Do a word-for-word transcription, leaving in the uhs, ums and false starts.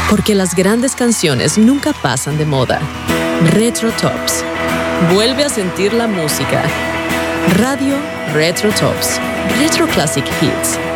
Porque las grandes canciones nunca pasan de moda. Retro Tops. Vuelve a sentir la música. Radio Retro Tops. Retro Classic Hits.